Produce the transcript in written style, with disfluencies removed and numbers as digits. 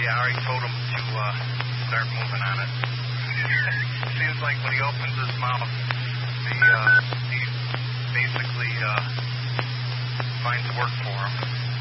I already told him to start moving on it. Seems like when he opens his mouth, the